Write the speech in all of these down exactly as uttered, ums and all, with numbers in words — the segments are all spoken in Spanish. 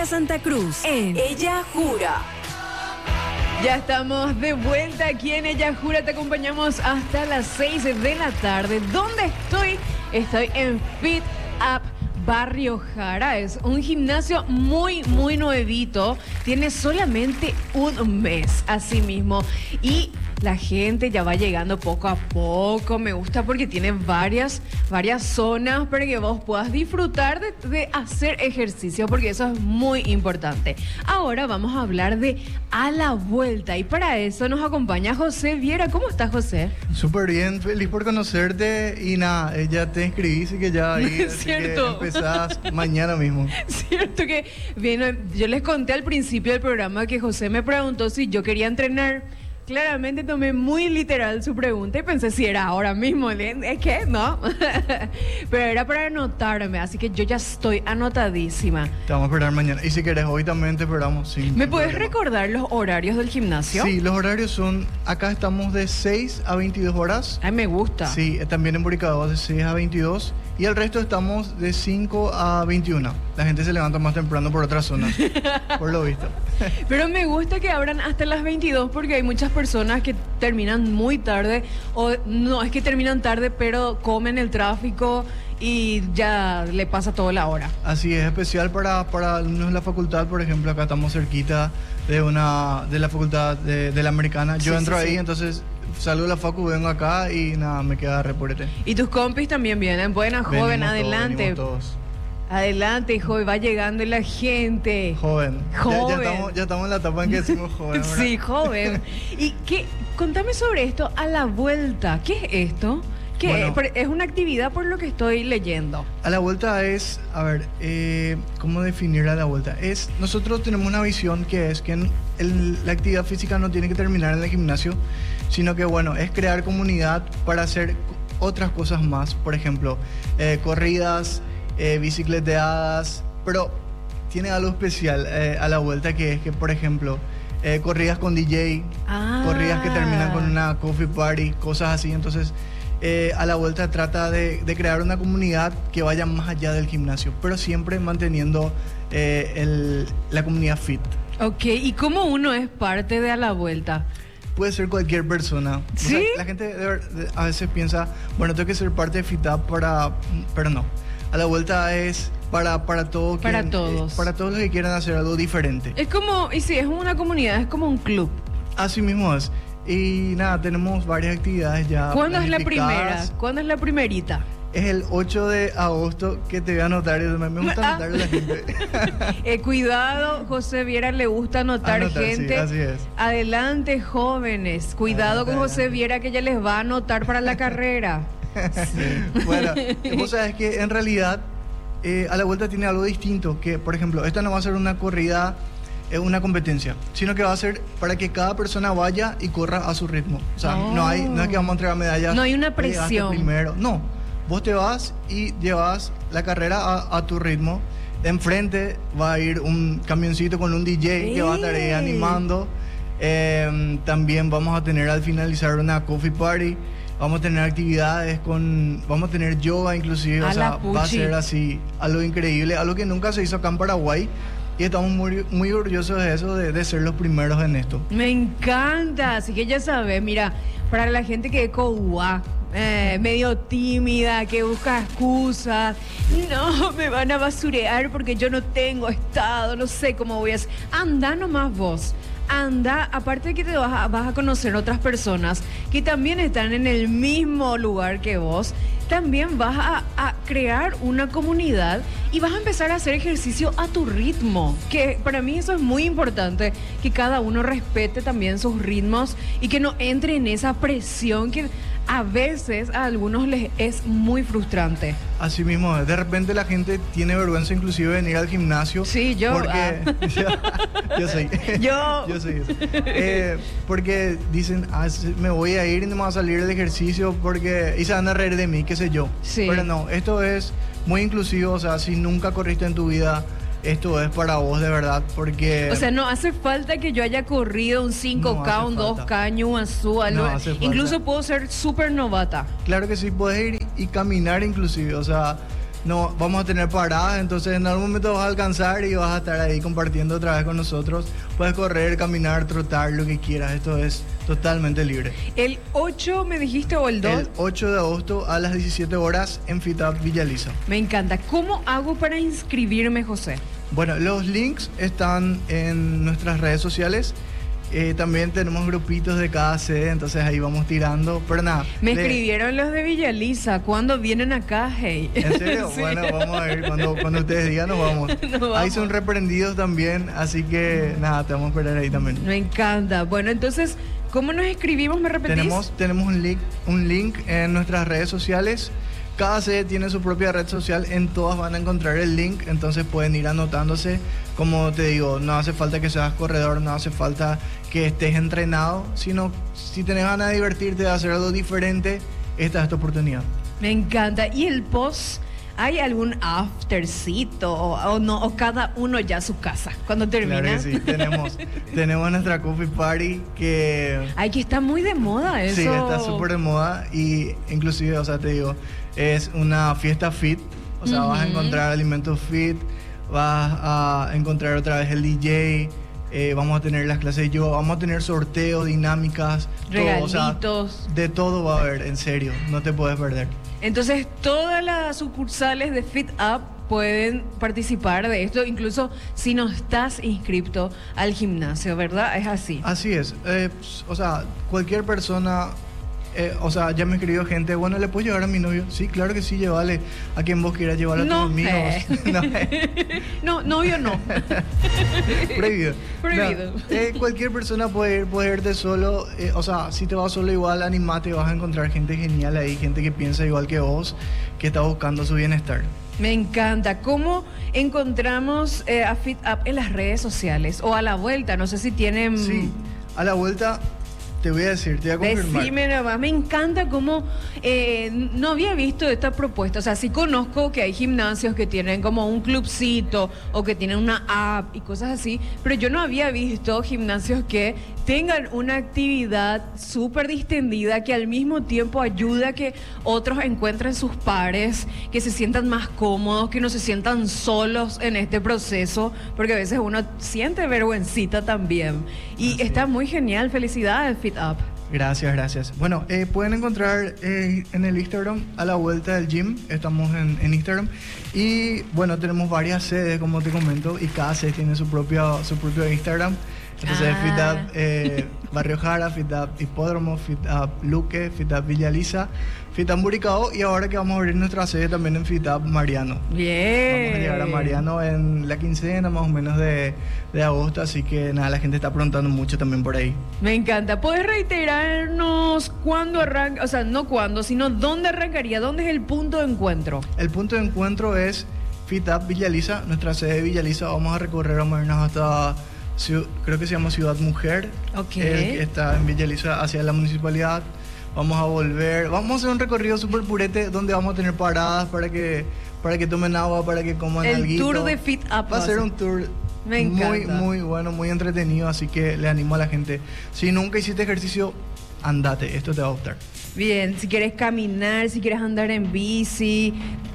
Santa Cruz en Ella Jura. Ya estamos de vuelta aquí en Ella Jura. Te acompañamos hasta las seis de la tarde. ¿Dónde estoy? Estoy en Fit Up Barrio Jara. Es un gimnasio muy, muy nuevito. Tiene solamente un mes, así mismo. Y la gente ya va llegando poco a poco. Me gusta porque tiene varias, varias zonas para que vos puedas disfrutar de, de hacer ejercicio, porque eso es muy importante. Ahora vamos a hablar de A la Vuelta. Y para eso nos acompaña José Viera. ¿Cómo estás, José? Súper bien, feliz por conocerte. Y nada, eh, ya te inscribís y que ya ahí así Cierto. que empezás mañana mismo. Cierto que, bien, yo les conté al principio del programa que José me preguntó si yo quería entrenar. Claramente tomé muy literal su pregunta y pensé si era ahora mismo. ¿Es que no? Pero era para anotarme, así que yo ya estoy anotadísima. Te vamos a esperar mañana. Y si querés, hoy también te esperamos. Sí, ¿Me puedes recordar los horarios del gimnasio? Sí, los horarios son, acá estamos de seis a veintidós horas. Ay, me gusta. Sí, también en Buricado de seis a veintidós. Y el resto estamos de cinco a veintiuno. La gente se levanta más temprano por otras zonas, por lo visto. Pero me gusta que abran hasta las veintidós porque hay muchas personas que terminan muy tarde, o no es que terminan tarde, pero comen el tráfico y ya le pasa toda la hora. Así es, especial para, para alumnos de la facultad. Por ejemplo, acá estamos cerquita de una de la facultad de, de la Americana. Yo Sí, entro sí, ahí, sí. entonces salgo de la facu, vengo acá y nada, me queda reporte. Y tus compis también vienen. Buena, joven, Venimos todos, adelante. venimos todos. Adelante, joven, va llegando la gente. Joven. Joven. Ya, ya, estamos, ya estamos en la etapa en que decimos joven, ¿verdad? Sí, joven. ¿Y qué? Contame sobre esto, A la Vuelta. ¿Qué es esto? ¿Qué Bueno. es? Por- es una actividad por lo que estoy leyendo. A la vuelta es, a ver, eh, ¿cómo definir a la vuelta? Es, nosotros tenemos una visión que es que en el- la actividad física no tiene que terminar en el gimnasio, sino que, bueno, es crear comunidad para hacer otras cosas más. Por ejemplo, eh, corridas, eh, bicicleteadas, pero tiene algo especial eh, a la vuelta, que es que, por ejemplo, eh, corridas con D J, Ah. corridas que terminan con una coffee party, cosas así. Entonces, eh, a la vuelta trata de, de crear una comunidad que vaya más allá del gimnasio, pero siempre manteniendo eh, el- la comunidad fit. Ok, ¿y cómo uno es parte de A la Vuelta? Puede ser cualquier persona. O ¿Sí? sea, la gente de ver- de- a veces piensa, bueno, tengo que ser parte de FitUp para... Pero no. A la vuelta es para, para todo Para quien- todos. eh, para todos los que quieran hacer algo diferente. Es como, y sí, es una comunidad, es como un club. Así mismo es. Y nada, tenemos varias actividades ya ¿Cuándo es la planificadas. primera? ¿Cuándo es la primerita? Es el ocho de agosto, que te voy a anotar. Me me gusta Ah. anotar a la gente. Eh, cuidado, José Viera le gusta anotar, Anotar, sí, gente. así es. Adelante, jóvenes. Cuidado con Adelante, José adelante. Viera, que ya les va a anotar para la carrera. Bueno, vos sabés que en realidad eh, a la vuelta tiene algo distinto, que por ejemplo, esta no va a ser una corrida, eh, una competencia, sino que va a ser para que cada persona vaya y corra a su ritmo. O sea, Oh. no hay, no es que vamos a entregar medallas. No hay una "Oye, llegaste presión". primero. No, vos te vas y llevas la carrera a, a tu ritmo. De enfrente va a ir un camioncito con un D J que va a estar ahí ¡Ey! animando. Eh, también vamos a tener al finalizar una coffee party. Vamos a tener actividades con... Vamos a tener yoga inclusive. A O sea, la va a puchi. ser así, algo increíble. Algo que nunca se hizo acá en Paraguay. Y estamos muy, muy orgullosos de eso, de, de ser los primeros en esto. Me encanta, así que ya sabes, mira, para la gente que es coua, eh, medio tímida, que busca excusas, no, me van a basurear porque yo no tengo estado, no sé cómo voy a hacer. Anda nomás vos. Anda, aparte de que te vas a, vas a conocer otras personas que también están en el mismo lugar que vos, también vas a, a crear una comunidad y vas a empezar a hacer ejercicio a tu ritmo, que para mí eso es muy importante, que cada uno respete también sus ritmos y que no entre en esa presión que a veces a algunos les es muy frustrante. Así mismo, de repente la gente tiene vergüenza inclusive de venir al gimnasio. Sí, yo, Porque... yo soy. Yo. Yo soy eso. Eh, porque dicen, ah, se- me voy a ir y no me va a salir el ejercicio porque... Y se van a reír de mí, qué sé yo. Sí. Pero no, esto es muy inclusivo. O sea, si nunca corriste en tu vida, esto es para vos de verdad. Porque... O sea, no hace falta que yo haya corrido un cinco No K, hace un dos falta. K, un azul, algo. No hace falta. Incluso puedo ser súper novata. Claro que sí, puedes ir y caminar inclusive, o sea, no vamos a tener paradas, entonces en algún momento vas a alcanzar y vas a estar ahí compartiendo otra vez con nosotros. Puedes correr, caminar, trotar, lo que quieras. Esto es totalmente libre. ¿El ocho me dijiste o el dos? El ocho de agosto a las diecisiete horas en FitUp Villa Elisa. Me encanta. ¿Cómo hago para inscribirme, José? Bueno, los links están en nuestras redes sociales. Eh, también tenemos grupitos de cada sede, entonces ahí vamos tirando. Pero nada. Me de... escribieron los de Villa Elisa. ¿Cuándo vienen acá, hey? ¿En serio? Sí. Bueno, vamos a ver. Cuando, cuando ustedes digan, nos vamos. nos vamos. Ahí son reprendidos también, así que nada, te vamos a esperar ahí también. Me encanta. Bueno, entonces, ¿cómo nos escribimos? ¿Me repetís? Tenemos, tenemos un, link, un link en nuestras redes sociales. Cada sede tiene su propia red social, en todas van a encontrar el link, entonces pueden ir anotándose. Como te digo, no hace falta que seas corredor, no hace falta que estés entrenado, sino si tenés ganas de divertirte, de hacer algo diferente, esta es tu oportunidad. Me encanta. ¿Y el post? ¿Hay algún aftercito o, o no? ¿O cada uno ya a su casa cuando termina? Claro que sí, tenemos, tenemos nuestra coffee party que... Ay, que está muy de moda eso. Sí, está súper de moda y inclusive, o sea, te digo, es una fiesta fit, o sea, uh-huh. vas a encontrar alimentos fit, vas a encontrar otra vez el D J, eh, vamos a tener las clases de yoga, vamos a tener sorteos, dinámicas, regalitos. Todo, o sea, de todo va a haber, en serio, no te puedes perder. Entonces, todas las sucursales de FitUp pueden participar de esto, incluso si no estás inscrito al gimnasio, ¿verdad? Es así. Así es. Eh, o sea, cualquier persona, eh, o sea, ya me escribió gente, bueno, ¿le puedo llevar a mi novio? Sí, claro que sí, llévale a quien vos quieras llevar a no, tus amigos. Eh. no, eh. no, novio no. Prohibido. Prohibido. No, eh, cualquier persona puede ir, puede irte solo. Eh, o sea, si te vas solo igual, animate, vas a encontrar gente genial ahí, gente que piensa igual que vos, que está buscando su bienestar. Me encanta. ¿Cómo encontramos eh, a FitUp en las redes sociales? O a la vuelta, no sé si tienen... Sí, a la vuelta... Te voy a decir, te voy a confirmar. Decime nomás, me encanta cómo eh, no había visto esta propuesta. O sea, sí conozco que hay gimnasios que tienen como un clubcito o que tienen una app y cosas así, pero yo no había visto gimnasios que tengan una actividad súper distendida que al mismo tiempo ayuda a que otros encuentren sus pares, que se sientan más cómodos, que no se sientan solos en este proceso, porque a veces uno siente vergüencita también. Y así está muy genial. Felicidades, FitUp. Gracias, gracias. Bueno, eh, pueden encontrar eh, en el Instagram a la vuelta del gym. Estamos en, en Instagram. Y bueno, tenemos varias sedes, como te comento, y cada sede tiene su propio, su propio Instagram. Entonces, ah. FitUp eh, Barrio Jara, FitUp Hipódromo, FitUp Luque, FitUp Villa Elisa, FitUp Buricao, y ahora que vamos a abrir nuestra sede también en FitUp Mariano. Bien. Vamos a llegar a Mariano en la quincena más o menos de, de agosto, así que nada, la gente está preguntando mucho también por ahí. Me encanta. ¿Puedes reiterarnos cuándo arranca, o sea, no cuándo, sino dónde arrancaría? ¿Dónde es el punto de encuentro? El punto de encuentro es FitUp Villa Elisa, nuestra sede de Villa Elisa. Vamos a recorrer, vamos a irnos hasta... creo que se llama Ciudad Mujer, okay. el que está en Villa Elisa hacia la municipalidad. Vamos a volver, vamos a hacer un recorrido súper purete donde vamos a tener paradas para que, para que tomen agua, para que coman algo. El tour de FitUp. Va a ser un tour Me muy, encanta. muy bueno, muy entretenido, así que le animo a la gente. Si nunca hiciste ejercicio, andate, esto te va a gustar. Bien, si quieres caminar, si quieres andar en bici,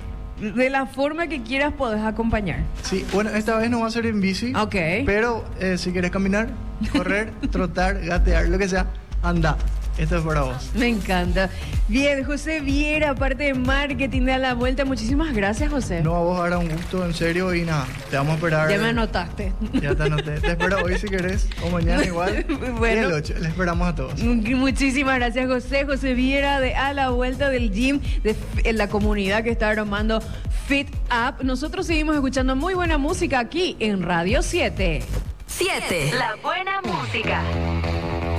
de la forma que quieras podés acompañar. Sí, bueno, esta vez no va a ser en bici. Ok. Pero eh, si quieres caminar, correr, trotar, gatear, lo que sea, anda. Esto es para vos. Me encanta. Bien, José Viera, aparte de marketing de A la Vuelta, muchísimas gracias, José. No, a vos ahora un gusto, en serio, y nada, te vamos a esperar. Ya me anotaste. Ya te anoté. Te espero hoy si querés, o mañana igual. Bueno. Y el ocho, le esperamos a todos. Muchísimas gracias, José. José Viera de A la Vuelta del Gym, de en la comunidad que está armando FitUp. Nosotros seguimos escuchando muy buena música aquí en Radio siete. siete. La buena música.